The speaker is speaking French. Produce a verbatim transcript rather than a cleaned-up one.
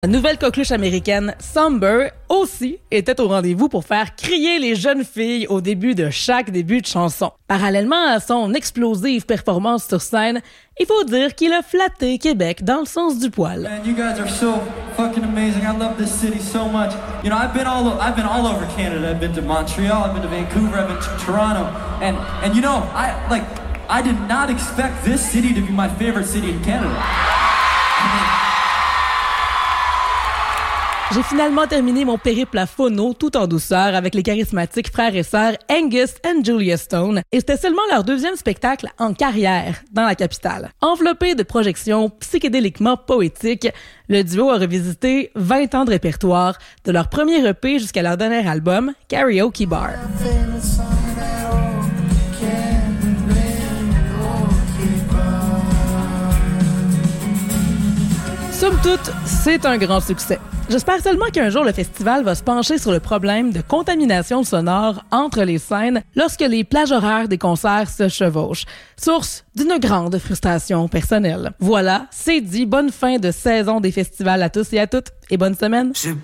La nouvelle coqueluche américaine Somber aussi était au rendez-vous pour faire crier les jeunes filles au début de chaque début de chanson. Parallèlement à son explosive performance sur scène, il faut dire qu'il a flatté Québec dans le sens du poil. Man, you guys are so fucking amazing. I love this city so much. You know, I've been all I've been all over Canada. I've been to Montreal, I've been to Vancouver, I've been to Toronto, and and you know, I like I did not expect this city to be my favorite city in Canada. I mean, J'ai finalement terminé mon périple à phono tout en douceur avec les charismatiques frères et sœurs Angus et Julia Stone, et c'était seulement leur deuxième spectacle en carrière dans la capitale. Enveloppé de projections psychédéliquement poétiques, le duo a revisité vingt ans de répertoire, de leur premier E P jusqu'à leur dernier album, Karaoke Bar. Somme toute, c'est un grand succès. J'espère seulement qu'un jour le festival va se pencher sur le problème de contamination sonore entre les scènes lorsque les plages horaires des concerts se chevauchent, source d'une grande frustration personnelle. Voilà, c'est dit, bonne fin de saison des festivals à tous et à toutes, et bonne semaine.